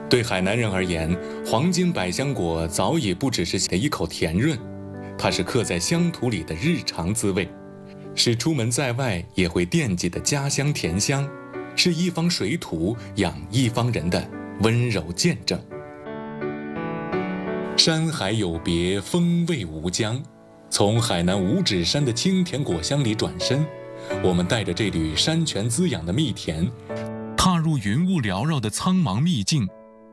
对海南人而言，黄金百香果早已不只是一口甜润，它是刻在乡土里的日常滋味，是出门在外也会惦记的家乡甜香，是一方水土养一方人的温柔见证。山海有别，风味无疆。从海南五指山的清甜果香里转身，我们带着这缕山泉滋养的蜜甜，踏入云雾缭绕的苍茫秘境，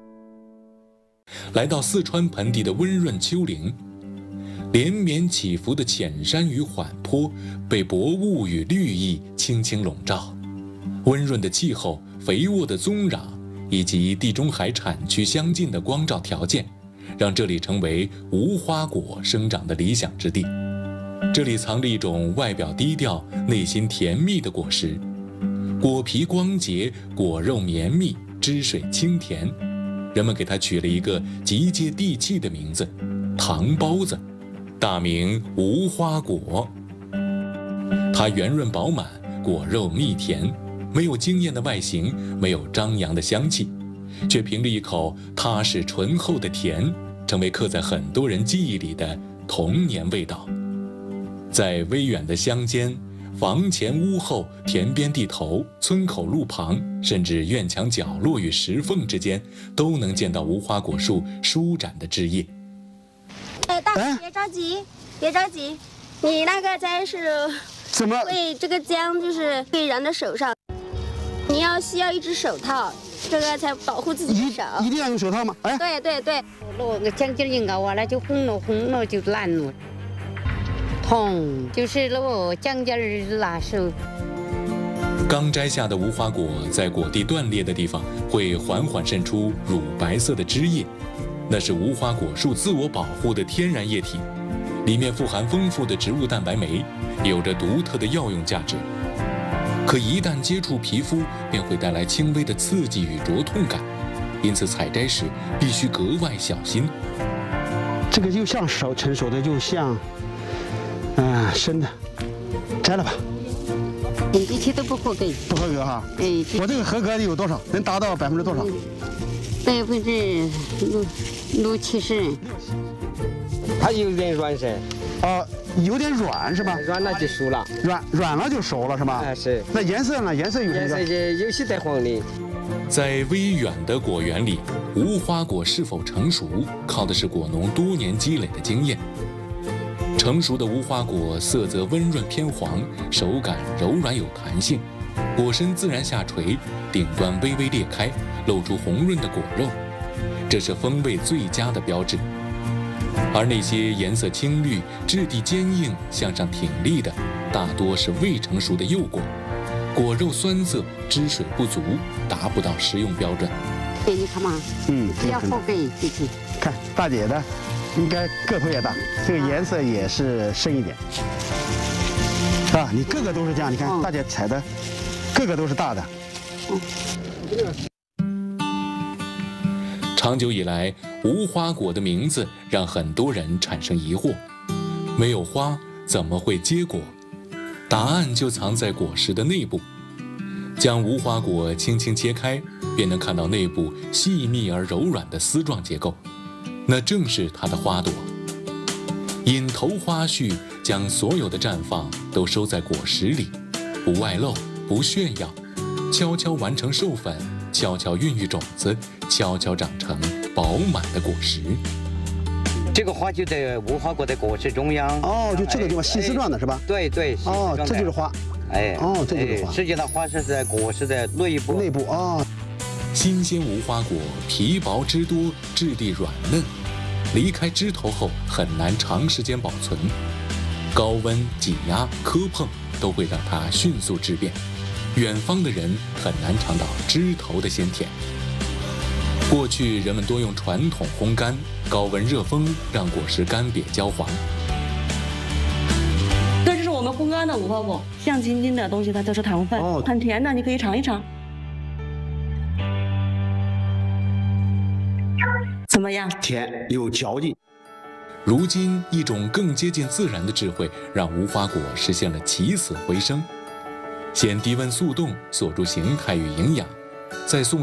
来到四川盆地的温润丘陵。连绵起伏的浅山与缓坡被薄雾与绿意轻轻笼罩，温润的气候、肥沃的宗壤以及地中海产区相近的光照条件，让这里成为无花果生长的理想之地。这里藏着一种外表低调、内心甜蜜的果实，果皮光洁，果肉绵密，汁水清甜。人们给它取了一个极接地气的名字——糖包子，大名无花果。它圆润饱满，果肉蜜甜，没有惊艳的外形，没有张扬的香气，却凭着一口踏实醇厚的甜，成为刻在很多人记忆里的童年味道。在微远的乡间，房前屋后、田边地头、村口路旁，甚至院墙角落与石缝之间，都能见到无花果树舒展的枝叶。 大哥，别着急，别着急，你那个才是怎么？ 喂，这个姜就是可以燃在手上，你需要一只手套，这个才保护自己的手。 一定要用手套吗？哎， 对对对。 那个姜筋一熬啊，那就红了就烂了。痛就是那个姜筋儿拿手。 刚摘下的无花果在果蒂断裂的地方会缓缓渗出乳白色的汁液，那是无花果树自我保护的天然液体，里面富含丰富的植物蛋白酶，有着独特的药用价值。可一旦接触皮肤，便会带来轻微的刺激与灼痛感，因此采摘时必须格外小心。 这个又像成熟的，又像生的，摘了吧。 一切都不合格。 不合格哈？哎，我这个合格的有多少？能达到%多少 ？60%、70%。 它有点软噻。 有点软是吧？ 软了就熟了。 软了就熟了是吧？ 是。 那颜色呢？颜色有些带黄的。 在微远的果园里，无花果是否成熟，靠的是果农多年积累的经验。成熟的无花果色泽温润偏黄，手感柔软有弹性，果身自然下垂，顶端微微裂开，露出红润的果肉，这是风味最佳的标志。而那些颜色青绿、质地坚硬、向上挺立的，大多是未成熟的幼果，果肉酸涩，汁水不足，达不到食用标准。 你看嘛，只要合格就行。 看大姐的。应该个头也大，这个颜色也是深一点，啊，你个个都是这样，你看大姐采的，个个都是大的。 长久以来，无花果的名字让很多人产生疑惑：没有花怎么会结果？答案就藏在果实的内部。将无花果轻轻切开，便能看到内部细密而柔软的丝状结构。那正是它的花朵，引头花序将所有的绽放都收在果实里，不外露，不炫耀，悄悄完成授粉，悄悄孕育种子，悄悄长成饱满的果实。 这个花就在无花果的果实中央。 就这个地方细丝状的是吧？ 对。 这就是花。这就是花。 实际上花是在果实的内部。 新鲜无花果皮薄汁多，质地软嫩，离开枝头后很难长时间保存，高温、挤压、磕碰都会让它迅速质变，远方的人很难尝到枝头的鲜甜。过去人们多用传统烘干，高温热风让果实干瘪焦黄。 这就是我们烘干的无花果，亮晶晶的东西它就是糖分，很甜的，你可以尝一尝。怎么样？ 甜有嚼劲。 如今，一种更接近自然的智慧，让无花果实现了起死回生。先低温速冻，锁住形态与营养，再送